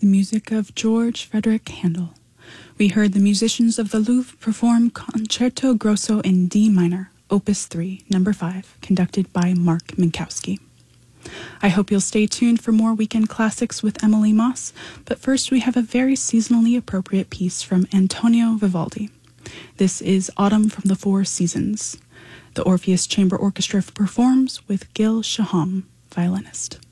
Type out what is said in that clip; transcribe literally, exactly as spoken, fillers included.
the music of George Frederick Handel. We heard the musicians of the Louvre perform Concerto Grosso in D minor, Opus three, number five, conducted by Mark Minkowski. I hope you'll stay tuned for more Weekend Classics with Emily Moss, but first we have a very seasonally appropriate piece from Antonio Vivaldi. This is Autumn from the Four Seasons. The Orpheus Chamber Orchestra performs with Gil Shaham, violinist.